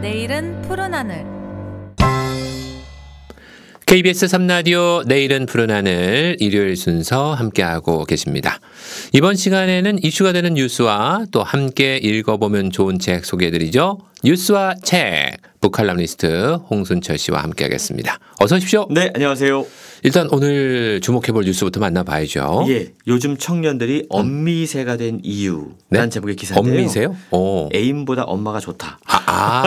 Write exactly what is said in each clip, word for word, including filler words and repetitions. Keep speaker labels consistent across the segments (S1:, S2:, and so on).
S1: 내일은 푸른 하늘.
S2: 케이비에스 삼 라디오 내일은 푸른 하늘 일요일 순서 함께하고 계십니다. 이번 시간에는 이슈가 되는 뉴스와 또 함께 읽어보면 좋은 책 소개해드리죠. 뉴스와 책 북칼럼니스트 홍순철 씨와 함께하겠습니다. 어서 오십시오.
S3: 네, 안녕하세요.
S2: 일단 오늘 주목해볼 뉴스부터 만나봐야죠.
S3: 예, 요즘 청년들이 엄미세가 된 이유
S2: 네?
S3: 라는 제목의 기사인데요.
S2: 엄미세요? 오.
S3: 애인보다 엄마가 좋다.
S2: 아,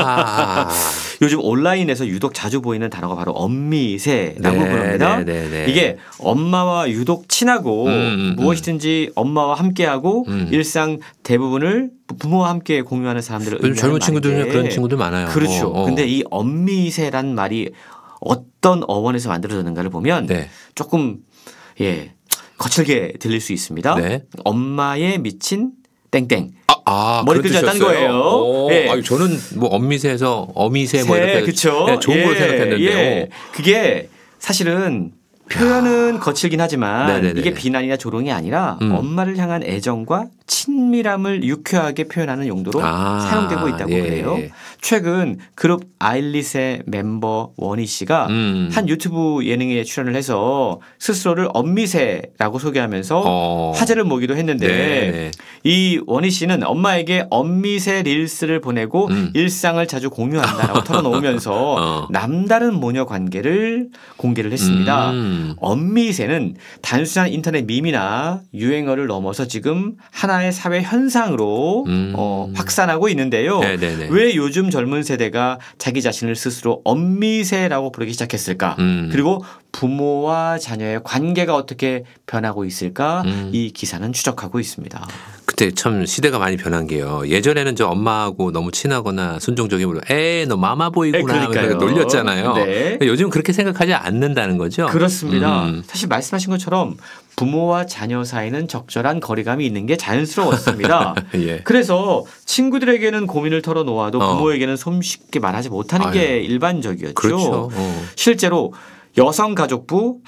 S2: 아.
S3: 요즘 온라인에서 유독 자주 보이는 단어가 바로 엄미세라고
S2: 네,
S3: 부릅니다.
S2: 네, 네, 네.
S3: 이게 엄마와 유독 친하고
S2: 음, 음,
S3: 무엇이든지 엄마와 함께하고
S2: 음.
S3: 일상 대부분을 부모와 함께 공유하는 사람들을
S2: 요즘 젊은 친구들 중에
S3: 말인데
S2: 그런 친구들 많아요.
S3: 그렇죠.
S2: 어, 어.
S3: 근데 이 엄미세란 말이 어떤 어원에서 만들어졌는가를 보면
S2: 네.
S3: 조금 예 거칠게 들릴 수 있습니다.
S2: 네.
S3: 엄마에 미친 땡땡.
S2: 아, 아
S3: 머리
S2: 그런
S3: 끄지 않다는
S2: 뜻이었어요?
S3: 거예요.
S2: 오,
S3: 예.
S2: 아니, 저는 뭐 엄미세에서 어미세 뭐
S3: 세,
S2: 이렇게
S3: 그쵸?
S2: 네, 좋은 걸
S3: 예,
S2: 생각했는데요.
S3: 예. 그게 사실은 표현은 거칠긴 하지만
S2: 네네네.
S3: 이게 비난이나 조롱이 아니라
S2: 음.
S3: 엄마를 향한 애정과 친밀함을 유쾌하게 표현하는 용도로
S2: 아,
S3: 사용되고 있다고
S2: 예,
S3: 그래요.
S2: 예.
S3: 최근 그룹 아일릿의 멤버 원희 씨가
S2: 음.
S3: 한 유튜브 예능에 출연을 해서 스스로를 엄미세라고 소개하면서
S2: 어.
S3: 화제를 모기도 했는데
S2: 네.
S3: 이 원희 씨는 엄마에게 엄미세 릴스를 보내고
S2: 음.
S3: 일상을 자주 공유한다라고 털어놓으면서
S2: 어.
S3: 남다른 모녀 관계를 공개를 했습니다.
S2: 음.
S3: 엄미세는 단순한 인터넷 밈이나 유행어를 넘어서 지금 하나의 사회 현상으로
S2: 음.
S3: 어, 확산하고 있는데요.
S2: 네네네.
S3: 왜 요즘 젊은 세대가 자기 자신을 스스로 엄미세라고 부르기 시작했을까?
S2: 음.
S3: 그리고 부모와 자녀의 관계가 어떻게 변하고 있을까?
S2: 음.
S3: 이 기사는 추적하고 있습니다.
S2: 그때 참 시대가 많이 변한 게요. 예전에는 저 엄마하고 너무 친하거나 순종적이면 에이 너 마마보이구나
S3: 에, 그러니까요.
S2: 하면서 놀렸잖아요.
S3: 네.
S2: 요즘 그렇게 생각하지 않는다는 거죠.
S3: 그렇습니다.
S2: 음.
S3: 사실 말씀하신 것처럼 부모와 자녀 사이는 적절한 거리감이 있는 게 자연스러웠습니다.
S2: 예.
S3: 그래서 친구들에게는 고민을 털어놓아도
S2: 어.
S3: 부모에게는 손쉽게 말하지 못하는
S2: 아유.
S3: 게 일반적이었죠.
S2: 그렇죠. 어.
S3: 실제로 여성가족부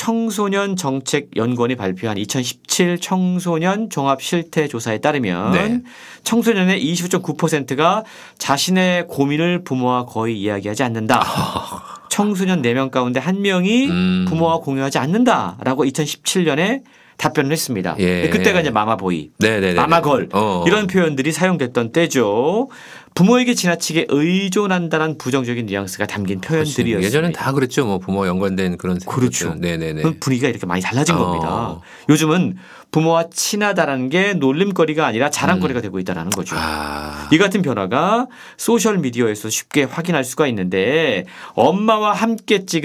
S3: 한국청소년정책연구원이 발표한 이천십칠 청소년 종합실태조사에 따르면
S2: 네.
S3: 청소년의 이십오 점 구 퍼센트가 자신의 고민을 부모와 거의 이야기하지 않는다. 청소년 네 명 가운데 한 명이
S2: 음.
S3: 부모와 공유하지 않는다라고 이천십칠 년에 답변을 했습니다.
S2: 예.
S3: 그때가 이제 마마보이,
S2: 네네네.
S3: 마마걸
S2: 어.
S3: 이런 표현들이 사용됐던 때죠. 부모에게 지나치게 의존한다는 부정적인 뉘앙스가 담긴 표현들이었습니다.
S2: 예전엔 다 그랬죠. 뭐 부모 연관된 그런
S3: 그렇죠.
S2: 것들. 네네네.
S3: 그럼 분위기가 이렇게 많이 달라진
S2: 어.
S3: 겁니다. 요즘은 부모와 친하다라는 게 놀림거리가 아니라 자랑거리가 되고 있다는 거죠.
S2: 아.
S3: 이 같은 변화가 소셜미디어에서 쉽게 확인할 수가 있는데 엄마와 함께 찍은